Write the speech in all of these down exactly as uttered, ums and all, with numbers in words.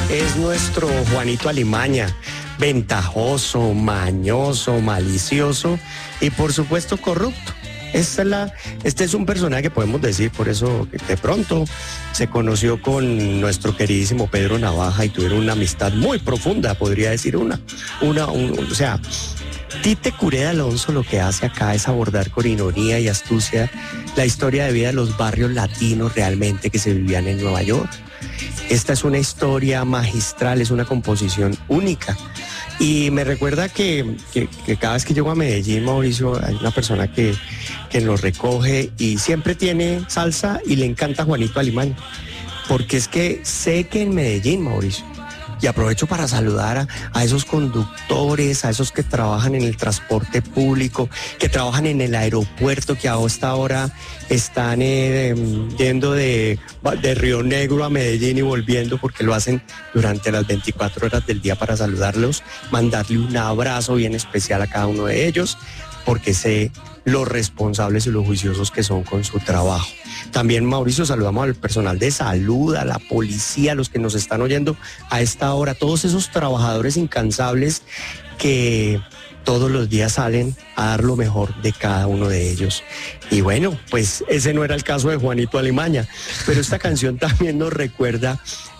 es nuestro Juanito Alimaña, ventajoso, mañoso, malicioso y por supuesto corrupto. Esta es la, este es un personaje que podemos decir, por eso que de pronto se conoció con nuestro queridísimo Pedro Navaja y tuvieron una amistad muy profunda, podría decir una, una, un, o sea, Tite Cureda Alonso lo que hace acá es abordar con ironía y astucia la historia de vida de los barrios latinos realmente que se vivían en Nueva York. Esta es una historia magistral, es una composición única. Y me recuerda que, que, que cada vez que llego a Medellín, Mauricio, hay una persona que, que nos recoge y siempre tiene salsa y le encanta Juanito Alimaña. Porque es que sé que en Medellín, Mauricio, y aprovecho para saludar a, a esos conductores, a esos que trabajan en el transporte público, que trabajan en el aeropuerto, que a esta hora están eh, yendo de, de Río Negro a Medellín y volviendo, porque lo hacen durante las veinticuatro horas del día, para saludarlos, mandarle un abrazo bien especial a cada uno de ellos, porque sé los responsables y los juiciosos que son con su trabajo. También, Mauricio, saludamos al personal de salud, a la policía, a los que nos están oyendo a esta hora, todos esos trabajadores incansables que todos los días salen a dar lo mejor de cada uno de ellos. Y bueno, pues ese no era el caso de Juanito Alimaña, pero esta canción también nos recuerda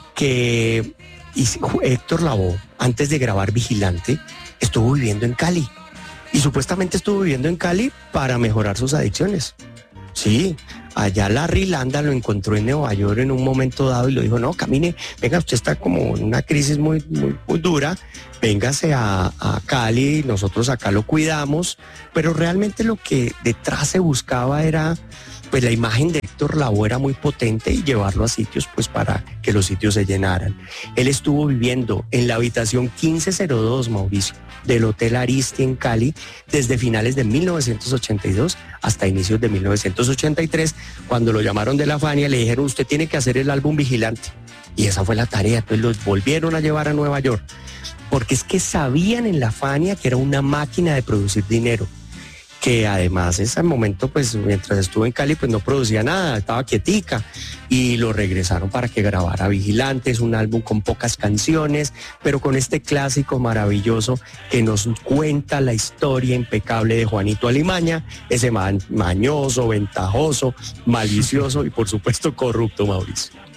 que Héctor Lavoe, antes de grabar Vigilante, estuvo viviendo en Cali. Y supuestamente estuvo viviendo en Cali para mejorar sus adicciones. Sí, allá Larry Landa lo encontró en Nueva York en un momento dado y lo dijo, no, camine, venga, usted está como en una crisis muy, muy, muy dura, véngase a, a Cali, nosotros acá lo cuidamos, pero realmente lo que detrás se buscaba era, pues la imagen de Héctor Lavoe era muy potente y llevarlo a sitios pues para que los sitios se llenaran. Él estuvo viviendo en la habitación quince cero dos, Mauricio, del Hotel Aristi en Cali desde finales de mil novecientos ochenta y dos hasta inicios de mil novecientos ochenta y tres, cuando lo llamaron de la Fania, le dijeron, usted tiene que hacer el álbum Vigilante. Y esa fue la tarea, entonces los volvieron a llevar a Nueva York, porque es que sabían en la Fania que era una máquina de producir dinero, que además en ese momento, pues mientras estuvo en Cali, pues no producía nada, estaba quietica, y lo regresaron para que grabara Vigilante. Es un álbum con pocas canciones, pero con este clásico maravilloso que nos cuenta la historia impecable de Juanito Alimaña, ese ma- mañoso, ventajoso, malicioso y por supuesto corrupto, Mauricio.